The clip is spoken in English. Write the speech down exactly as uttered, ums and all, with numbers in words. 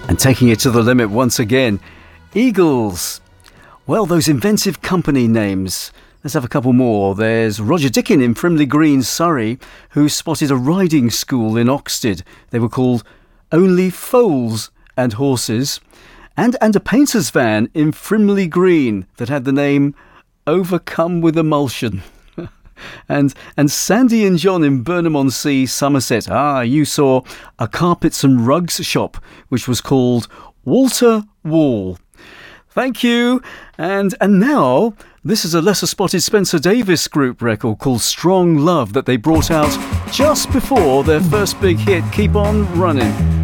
And taking it to the limit once again, Eagles. Well, those inventive company names. Let's have a couple more. There's Roger Dickin in Frimley Green, Surrey, who spotted a riding school in Oxted. They were called Only Foals and Horses. And, and a painter's van in Frimley Green that had the name Overcome with Emulsion. And and Sandy and John in Burnham-on-Sea, Somerset. Ah, you saw a carpets and rugs shop, which was called Walter Wall. Thank you. And and now, this is a lesser spotted Spencer Davis group record called Strong Love that they brought out just before their first big hit, Keep On Running.